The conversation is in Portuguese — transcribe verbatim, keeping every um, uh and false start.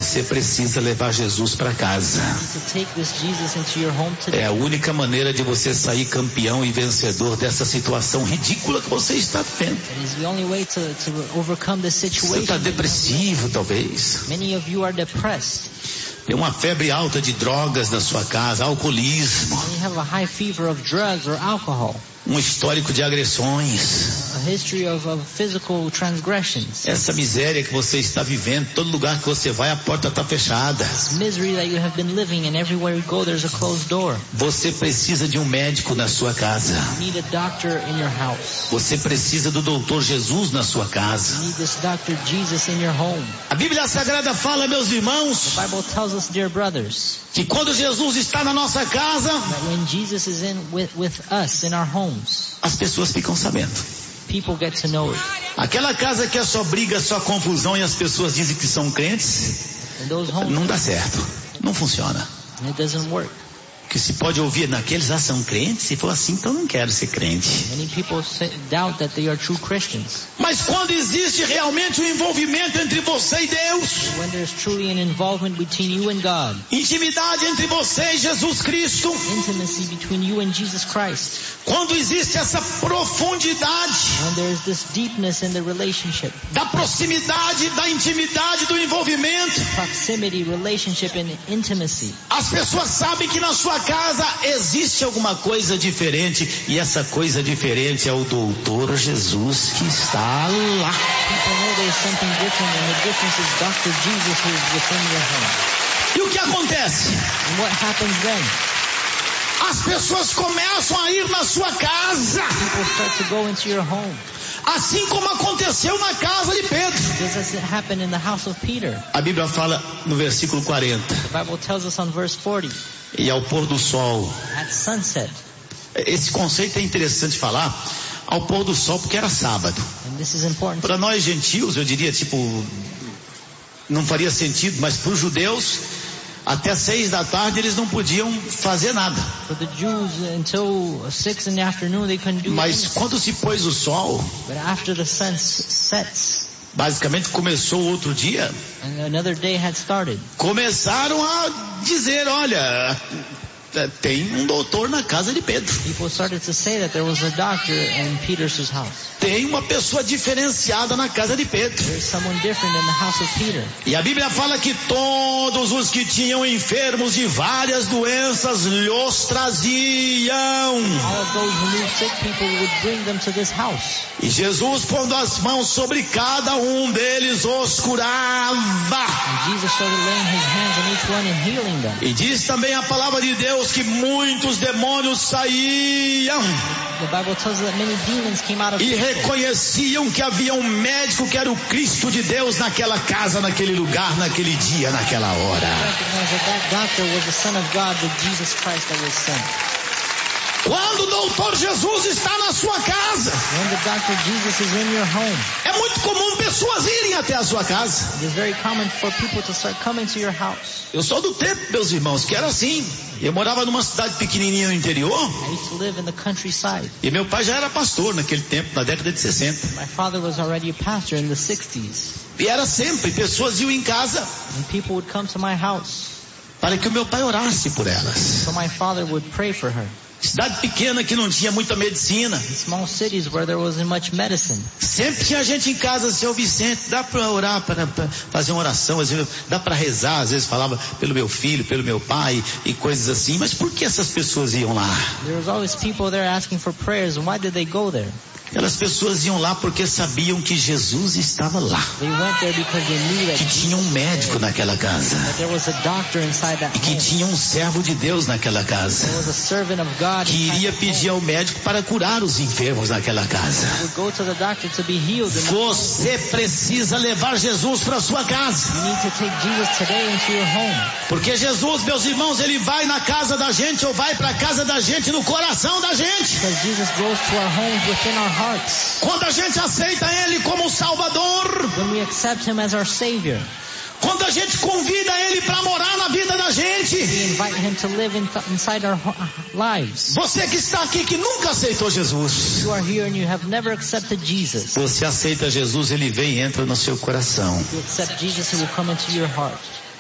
Você precisa levar Jesus para casa. É a única maneira de você sair campeão e vencedor dessa situação ridícula que você está vivendo. Você está depressivo, talvez. Tem uma febre alta de drogas na sua casa, alcoolismo. Um histórico de agressões. A history of, of physical transgressions. Essa miséria que você está vivendo, todo lugar que você vai, a porta está fechada. This misery that you have been living in, everywhere you go, there's a closed door. Você precisa de um médico na sua casa. You need a doctor in your house. Você precisa do doutor Jesus na sua casa. You need this doctor Jesus in your home. A Bíblia Sagrada fala, meus irmãos, the Bible tells us, dear brothers, que quando Jesus está na nossa casa, that when Jesus is in with, with us in our homes, as pessoas ficam sabendo. People get to know it. Aquela casa que é só briga, só confusão e as pessoas dizem que são crentes, não dá certo, não funciona. It doesn't work. Que se pode ouvir naqueles, ah, são crentes, se for assim, então não quero ser crente. Many people say, doubt that they are true Christians. Mas quando existe realmente um envolvimento entre você e Deus, when there's truly an involvement between you and God, intimidade entre você e Jesus Cristo, intimacy between you and Jesus Christ, quando existe essa profundidade, when there's this deepness in the relationship, da proximidade, da intimidade, do envolvimento, proximity, relationship and intimacy, as pessoas sabem que na sua casa existe alguma coisa diferente, e essa coisa diferente é o doutor Jesus que está lá. People know there's something different, and the difference is Doctor Jesus who is within your home. E o que acontece? And what happens then? As pessoas começam a ir na sua casa. People start to go into your home. Assim como aconteceu na casa de Pedro. Just as it happened in the house of Peter. A Bíblia fala no versículo quarenta. The Bible tells us on verse forty. E ao pôr do sol. At sunset. Esse conceito é interessante falar. Ao pôr do sol, porque era sábado. Para nós gentios, eu diria, tipo, não faria sentido, mas para os judeus, até seis da tarde eles não podiam fazer nada. For the Jews, until six in the afternoon, they couldn't do Mas anything. quando se pôs o sol, But after the sun sets, basicamente começou outro dia. and another day had started. Começaram a dizer, olha, tem um doutor na casa de Pedro. People started to say that there was a doctor in Peter's house. Tem uma pessoa diferenciada na casa de Pedro. There's someone different in the house of Peter. E a Bíblia fala que todos os que tinham enfermos de várias doenças lhes traziam. All of those who knew sick people would bring them to this house. E Jesus, pondo as mãos sobre cada um deles, os curava. And Jesus started laying his hands on each one and healing them. E diz também a palavra de Deus que muitos demônios saíam. The Bible tells us that many demons came out of E people. reconheciam que havia um médico que era o Cristo de Deus naquela casa, naquele lugar, naquele dia, naquela hora. Recognize that that doctor was the Son of God, the Jesus Christ that was sent. Quando o doutor Jesus está na sua casa, When the doctor Jesus is in your home, é muito comum pessoas irem até a sua casa. it is very common for people to start coming to your house. Eu sou do tempo, meus irmãos, que era assim. Eu morava numa cidade pequenininha no interior. I used to live in the countryside. E meu pai já era pastor naquele tempo, na década de sessenta. My father was already a pastor in the sixties. E era sempre, pessoas iam em casa And people would come to my house. para que o meu pai orasse por elas. So my father would pray for her. Cidade pequena que não tinha muita medicina. In small cities where there wasn't much medicine. Sempre tinha gente em casa, seu Vicente, dá para orar, para fazer uma oração, às vezes, dá para rezar, às vezes falava pelo meu filho, pelo meu pai e coisas assim. Mas por que essas pessoas iam lá? There was always people there asking for prayers, and why did they go there? Aquelas pessoas iam lá porque sabiam que Jesus estava lá. They went there because they knew that Que tinha um médico naquela casa. that there was a doctor inside that E que home. tinha um servo de Deus naquela casa. There was a servant of God Que inside iria that pedir home. ao médico para curar os enfermos naquela casa. He would go to the doctor to be healed. In the home. Você precisa levar Jesus para sua casa. You need to take Jesus today into your home. Porque Jesus, meus irmãos, ele vai na casa da gente ou vai para a casa da gente, no coração da gente. Because Jesus goes to our homes within our hearts. Quando a gente aceita ele como Salvador, When we accept him as our Savior, quando a gente convida ele para morar na vida da gente. we invite him to live in th- inside our ho- lives. Você que está aqui que nunca aceitou Jesus, You are here and you have never accepted Jesus. você aceita Jesus, ele vem e entra no seu coração. You accept Jesus, he will come into your heart.